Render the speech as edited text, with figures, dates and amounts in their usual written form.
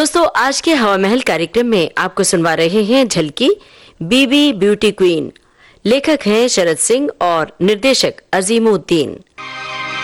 दोस्तों, आज के हवा महल कार्यक्रम में आपको सुनवा रहे हैं झलकी बीबी ब्यूटी क्वीन। लेखक हैं शरद सिंह और निर्देशक अजीमुद्दीन।